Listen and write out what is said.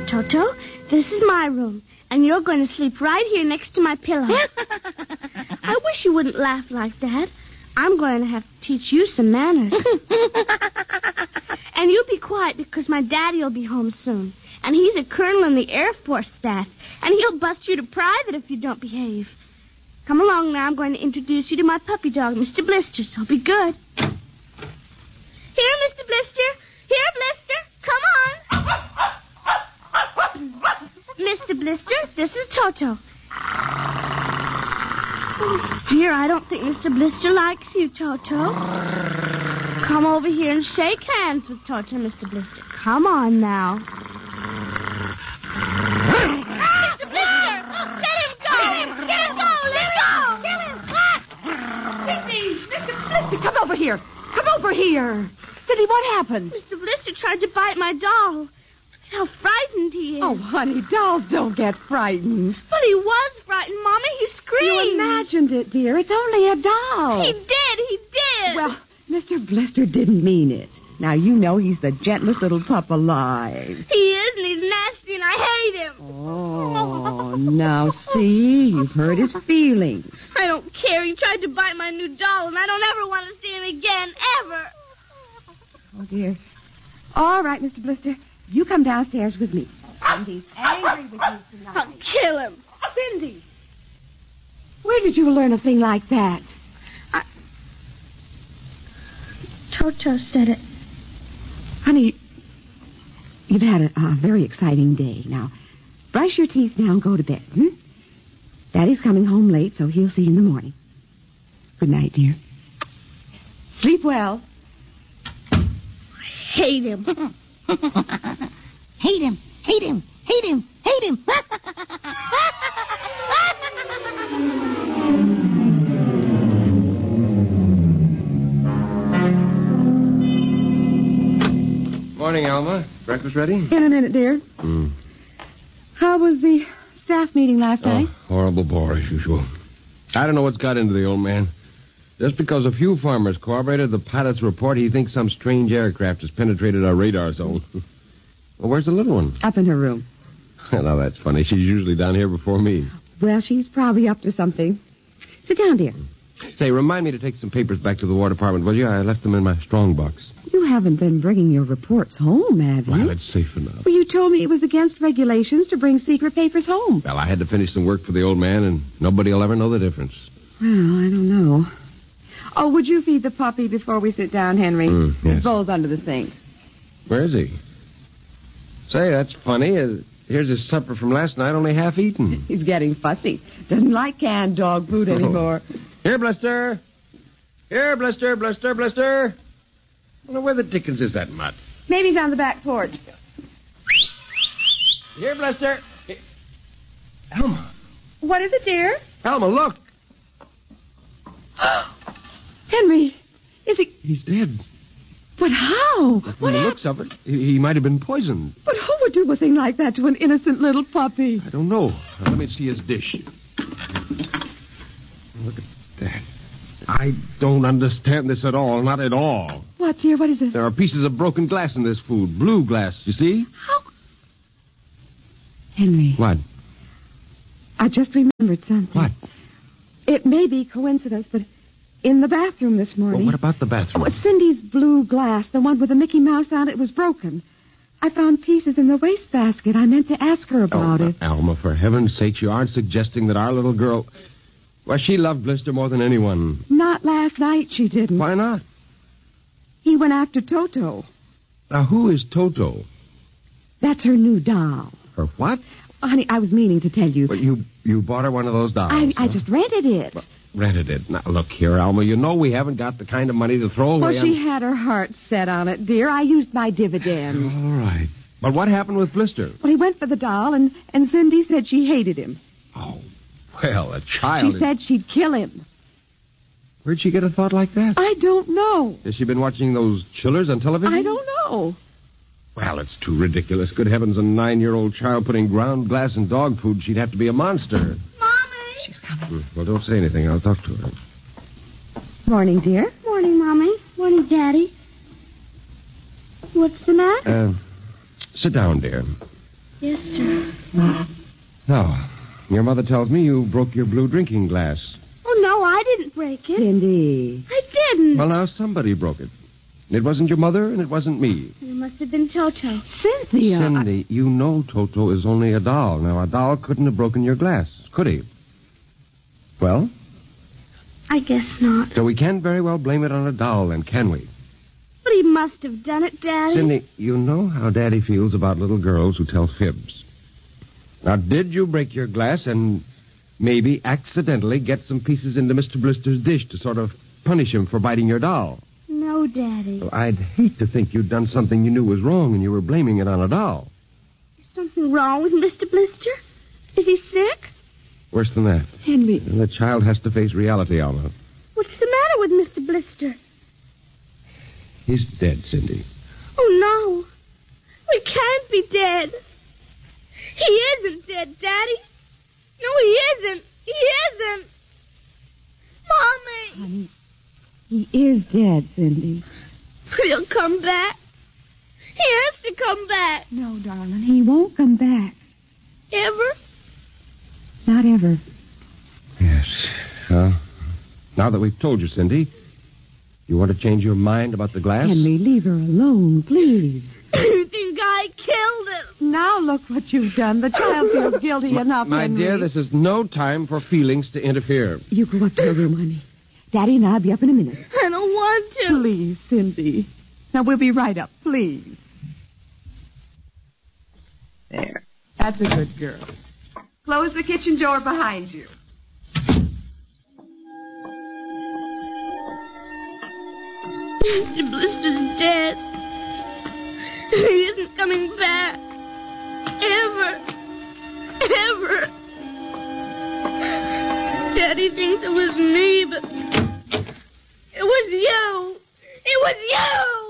Toto, this is my room, and you're going to sleep right here next to my pillow. I wish you wouldn't laugh like that. I'm going to have to teach you some manners. And you be quiet because my daddy will be home soon. And he's a colonel in the Air Force staff. And he'll bust you to private if you don't behave. Come along now. I'm going to introduce you to my puppy dog, Mr. Blister, so be good. Here, Mr. Blister. Here, Blister. Come on. Mr. Blister, this is Toto. Oh, dear, I don't think Mr. Blister likes you, Toto. Come over here and shake hands with Toto, Mr. Blister. Come on now. Mr. Blister! Let him go! Let him go! Let him go! Kill him! Cindy! Mr. Blister, come over here! Come over here! Cindy, what happened? Mr. Blister tried to bite my doll. Look at how frightened he is. Oh, honey, dolls don't get frightened. But he was frightened, Mommy. He screamed. You imagined it, dear. It's only a doll. He did. Well, Mr. Blister didn't mean it. Now, you know he's the gentlest little pup alive. He is, and he's nasty, and I hate him. Oh, now see, you've hurt his feelings. I don't care. He tried to bite my new doll, and I don't ever want to see him again, ever. Oh, dear. All right, Mr. Blister. You come downstairs with me. Cindy's angry with you tonight. I'll kill him. Cindy! Where did you learn a thing like that? Toto said it. Honey, you've had a very exciting day. Now, brush your teeth now and go to bed, Daddy's coming home late, so he'll see you in the morning. Good night, dear. Sleep well. I hate him. Hate him, hate him, hate him, hate him. Morning, Alma. Breakfast ready? In a minute, dear. How was the staff meeting last night? Horrible bore, as usual. I don't know what's got into the old man. Just because a few farmers corroborated the pilot's report, he thinks some strange aircraft has penetrated our radar zone. Well, where's the little one? Up in her room. Now, that's funny. She's usually down here before me. Well, she's probably up to something. Sit down, dear. Say, remind me to take some papers back to the War Department, will you? I left them in my strong box. You haven't been bringing your reports home, have you? Well, it's safe enough. Well, you told me it was against regulations to bring secret papers home. Well, I had to finish some work for the old man, and nobody will ever know the difference. Well, I don't know. Oh, would you feed the puppy before we sit down, Henry? Yes. His bowl's under the sink. Where is he? Say, that's funny. Here's his supper from last night, only half eaten. He's getting fussy. Doesn't like canned dog food anymore. Here, Blister. Here, Blister, Blister, Blister. Well, where the dickens is that mutt? Maybe he's on the back porch. Here, Blister. Alma. What is it, dear? Alma, look. Henry, is he... He's dead. But how? From the looks of it, he might have been poisoned. But who would do a thing like that to an innocent little puppy? I don't know. Now, let me see his dish. Look at that. I don't understand this at all. Not at all. What, dear? What is it? There are pieces of broken glass in this food. Blue glass, you see? How? Henry. What? I just remembered something. What? It may be coincidence, but in the bathroom this morning... Well, what about the bathroom? Oh, Cindy's blue glass, the one with the Mickey Mouse on it, was broken. I found pieces in the wastebasket. I meant to ask her about it. Alma, for heaven's sake, you aren't suggesting that our little girl... Well, she loved Blister more than anyone. Not last night, she didn't. Why not? He went after Toto. Now, who is Toto? That's her new doll. Her what? Honey, I was meaning to tell you. But you bought her one of those dolls. I just rented it. Well, rented it. Now, look here, Alma. You know we haven't got the kind of money to throw away. Well, she had her heart set on it, dear. I used my dividend. All right. But what happened with Blister? Well, he went for the doll, and Cindy said she hated him. Oh, well, a child... She said she'd kill him. Where'd she get a thought like that? I don't know. Has she been watching those chillers on television? I don't know. Well, it's too ridiculous. Good heavens, a 9-year-old child putting ground glass in dog food. She'd have to be a monster. Mommy! She's coming. Well, don't say anything. I'll talk to her. Morning, dear. Morning, Mommy. Morning, Daddy. What's the matter? Sit down, dear. Yes, sir. Now, your mother tells me you broke your blue drinking glass. Oh, no, I didn't break it. Cindy. I didn't. Well, now, somebody broke it. It wasn't your mother, and it wasn't me. It must have been Toto. Cynthia. Cindy, you know Toto is only a doll. Now, a doll couldn't have broken your glass, could he? Well? I guess not. So we can't very well blame it on a doll, then, can we? But he must have done it, Daddy. Cindy, you know how Daddy feels about little girls who tell fibs. Now, did you break your glass and maybe accidentally get some pieces into Mr. Blister's dish to sort of punish him for biting your doll? No, Daddy. Well, I'd hate to think you'd done something you knew was wrong and you were blaming it on a doll. Is something wrong with Mr. Blister? Is he sick? Worse than that. Henry. The child has to face reality, Alma. What's the matter with Mr. Blister? He's dead, Cindy. Oh, no. We can't be dead. He isn't dead, Daddy. No, he isn't. He isn't. Mommy. Honey, he is dead, Cindy. But he'll come back. He has to come back. No, darling, he won't come back. Ever? Not ever. Yes. Now that we've told you, Cindy, you want to change your mind about the glass? Henry, leave her alone, please. You think I killed him? Now look what you've done. The child feels guilty enough, My Henry. dear, this is no time for feelings to interfere. You go up to her room, honey. Daddy and I'll be up in a minute. I don't want to. Please, Cindy. Now, we'll be right up, please. There. That's a good girl. Close the kitchen door behind you. Mr. Blister's dead. He isn't coming back. Ever. Ever. Daddy thinks it was me, but it was you. It was you!